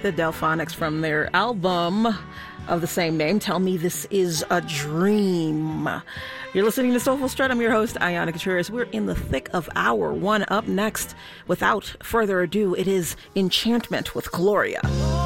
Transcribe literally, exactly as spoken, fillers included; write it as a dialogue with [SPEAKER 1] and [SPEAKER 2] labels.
[SPEAKER 1] the Delphonics from their album of the same name, Tell Me This Is a Dream. You're listening to Soulful Strut. I'm your host, Ayana Couturier. We're in the thick of hour one. Up next, without further ado, it is Enchantment with Gloria.